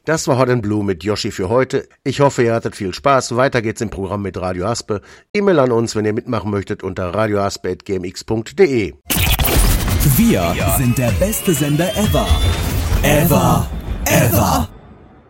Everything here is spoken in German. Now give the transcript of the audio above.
Das war Hot and Blue mit Yoshi für heute. Ich hoffe, ihr hattet viel Spaß. Weiter geht's im Programm mit Radio Aspe. E-Mail an uns, wenn ihr mitmachen möchtet, unter radioaspe@gmx.de. Wir sind der beste Sender ever. Ever.